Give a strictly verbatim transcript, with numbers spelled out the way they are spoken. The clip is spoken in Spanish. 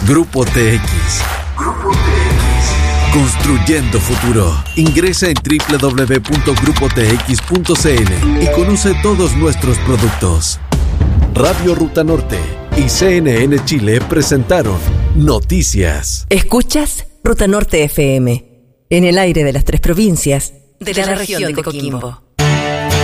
Grupo T X. Grupo T X. Construyendo futuro. Ingresa en doble u doble u doble u punto grupo t x punto c l y conoce todos nuestros productos. Radio Ruta Norte y C N N Chile presentaron Noticias. Escuchas Ruta Norte F M, en el aire de las tres provincias de la, de la región de Coquimbo.